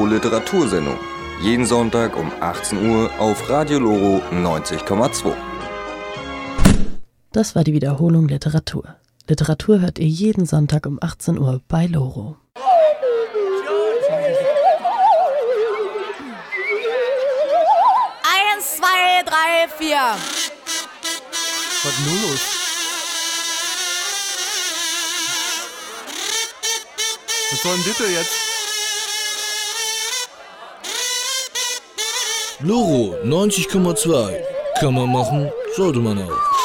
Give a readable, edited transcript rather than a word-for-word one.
Literatursendung. Jeden Sonntag um 18 Uhr auf Radio Loro 90,2. Das war die Wiederholung Literatur. Literatur hört ihr jeden Sonntag um 18 Uhr bei Loro. 1, 2, 3, 4. Was ist nun los? Was soll denn bitte jetzt? Loro 90,2. Kann man machen, sollte man auch.